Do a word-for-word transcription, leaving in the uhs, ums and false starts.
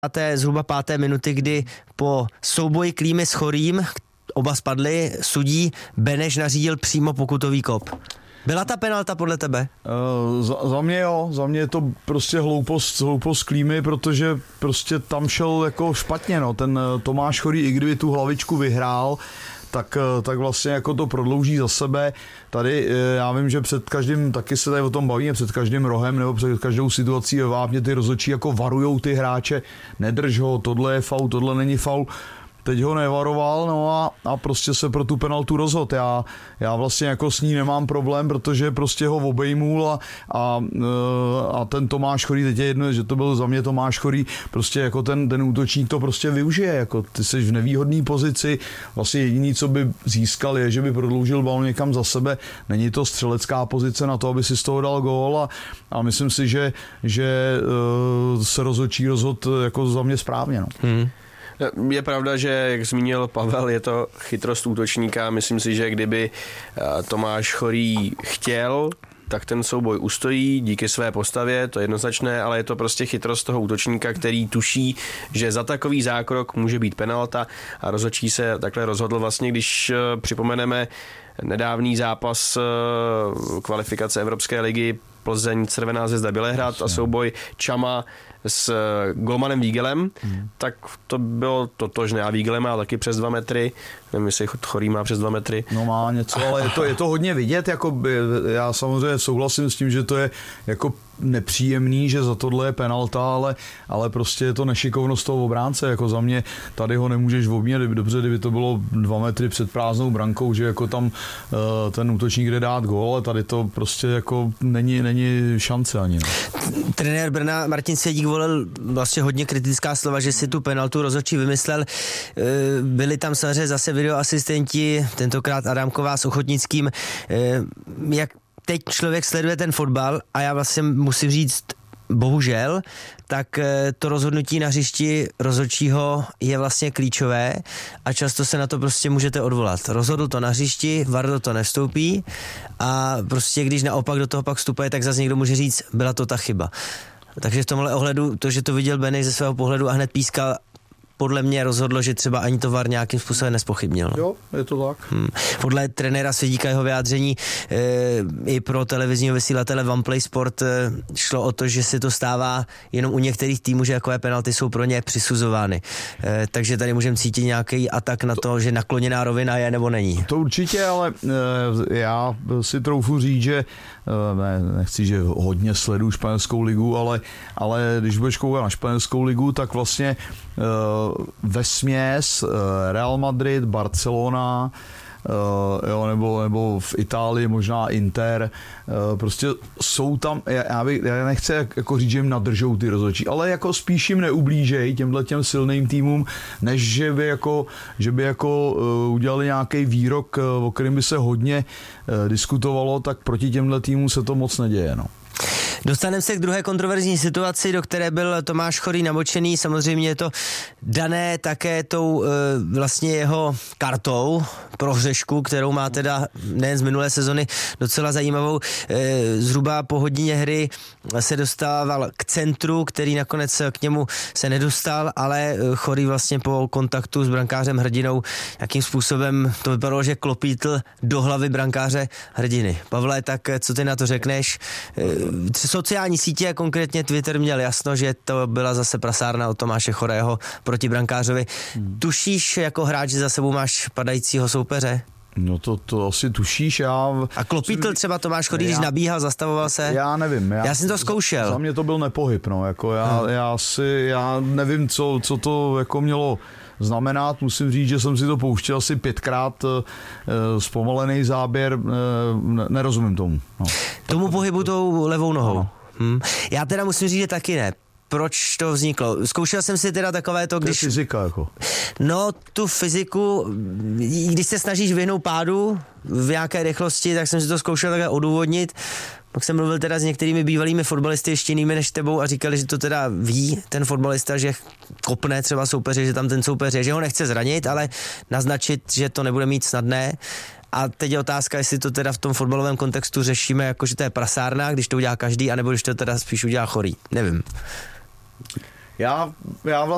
té zhruba páté minuty, kdy po souboji Klímy s Chorým, oba spadli, sudí Beneš nařídil přímo pokutový kop. Byla ta penalta podle tebe? Uh, za, za mě jo, za mě je to prostě hloupost, hloupost Klímy, protože prostě tam šel jako špatně, no. Ten Tomáš Chorý, i kdyby tu hlavičku vyhrál, tak, tak vlastně jako to prodlouží za sebe. Tady já vím, že před každým, taky se tady o tom bavíme, před každým rohem nebo před každou situací ve Vápně ty rozhodčí jako varujou ty hráče, nedrž ho, tohle je faul, tohle není faul. Teď ho nevaroval, no a, a prostě se pro tu penaltu rozhodl. Já, já vlastně jako s ní nemám problém, protože prostě ho obejmul a, a, a ten Tomáš Chorý, teď je jedno, že to byl za mě Tomáš Chorý, prostě jako ten, ten útočník to prostě využije, jako ty jsi v nevýhodné pozici, vlastně jediný, co by získal, je, že by prodloužil balon někam za sebe, není to střelecká pozice na to, aby si z toho dal gól a, a myslím si, že, že uh, se rozhodčí rozhodl jako za mě správně, no. Hmm. Je pravda, že, jak zmínil Pavel, je to chytrost útočníka. Myslím si, že kdyby Tomáš Chorý chtěl, tak ten souboj ustojí díky své postavě, to je jednoznačné, ale je to prostě chytrost toho útočníka, který tuší, že za takový zákrok může být penalta a rozhodčí se takhle rozhodl vlastně, když připomeneme nedávný zápas kvalifikace Evropské ligy Plzeň Červená Zvezda Bělehrad a souboj Čama s golmanem Vígelem, hmm. tak to bylo totožné. A Vígele má taky přes dva metry, nevím, jestli Chorý má přes dva metry. No má něco, ale je to, je to hodně vidět, jako já samozřejmě souhlasím s tím, že to je jako nepříjemný, že za tohle je penalta, ale, ale prostě je to nešikovnost toho obránce, jako za mě tady ho nemůžeš obměnit, dobře, kdyby to bylo dva metry před prázdnou brankou, že jako tam uh, ten útočník jde dát gól, ale tady to prostě jako není, není šance ani. No. Trenér Brna Martin Svědík volil vlastně hodně kritická slova, že si tu penaltu rozhodčí vymyslel. Byli tam samozřejmě zase videoasistenti, tentokrát Adámková s Ochotnickým. Jak teď člověk sleduje ten fotbal a já vlastně musím říct, bohužel, tak to rozhodnutí na hřišti rozhodčího je vlastně klíčové a často se na to prostě můžete odvolat. Rozhodl to na hřišti, V A R do to nevstoupí a prostě když naopak do toho pak vstupuje, tak zase někdo může říct, byla to ta chyba. Takže v tomhle ohledu, to, že to viděl Beneš ze svého pohledu a hned pískal, podle mě rozhodlo, že třeba ani to V A R nějakým způsobem nespochybnil. No. Jo, je to tak. Hmm. Podle trenéra Svědíka jeho vyjádření e, i pro televizního vysílatele OnePlay Sport e, šlo o to, že se to stává jenom u některých týmů, že takové penalty jsou pro ně přisuzovány. E, takže tady můžeme cítit nějaký atak na to, to, že nakloněná rovina je nebo není. To určitě, ale e, já si troufu říct, že e, ne, nechci, že hodně sleduju španělskou ligu, ale, ale když budeš koukat na španělskou ligu, tak vlastně e, vesměs Real Madrid, Barcelona, Uh, jo, nebo, nebo v Itálii možná Inter, uh, prostě jsou tam, já, bych, já nechci jako říct, že jim nadržou ty rozhodčí, ale jako spíš jim neublížej těmhle těm silným týmům, než že by jako, že by jako uh, udělali nějaký výrok, uh, o kterém by se hodně uh, diskutovalo, tak proti těmhle týmům se to moc neděje, no. Dostaneme se k druhé kontroverzní situaci, do které byl Tomáš Chorý namočený. Samozřejmě je to dané také tou e, vlastně jeho kartou pro hřešku, kterou má teda nejen z minulé sezony docela zajímavou. E, zhruba po hodině hry se dostával k centru, který nakonec k němu se nedostal, ale Chorý vlastně po kontaktu s brankářem Hrdinou jakým způsobem to vypadalo, že klopítl do hlavy brankáře Hrdiny. Pavle, tak co ty na to řekneš? E, Sociální sítě, konkrétně Twitter, měl jasno, že to byla zase prasárna od Tomáše Chorého proti brankářovi. Hmm. Tušíš jako hráč, že za sebou máš padajícího soupeře? No to, to asi tušíš, já... A klopítl třeba Tomáš Chorý, když nabíhal, zastavoval se? Já nevím. Já, já jsem to zkoušel. Za mě to byl nepohyb, no, jako já, hmm. já si, já nevím, co, co to jako mělo znamenat, musím říct, že jsem si to pouštěl asi pětkrát e, zpomalený záběr, e, nerozumím tomu. No. Tomu pohybu tou levou nohou. Hmm. Já teda musím říct, že taky ne. Proč to vzniklo? Zkoušel jsem si teda takové to, když... To je fyzika, jako. No, tu fyziku, když se snažíš vyhnout pádu v nějaké rychlosti, tak jsem si to zkoušel takhle odůvodnit. Pak jsem mluvil teda s některými bývalými fotbalisty, ještě jinými než tebou, a říkali, že to teda ví ten fotbalista, že kopne třeba soupeře, že tam ten soupeř je, že ho nechce zranit, ale naznačit, že to nebude mít snadné. A teď je otázka, jestli to teda v tom fotbalovém kontextu řešíme jako, že to je prasárna, když to udělá každý, anebo když to teda spíš udělá Chorý. Nevím. Já, já vlastně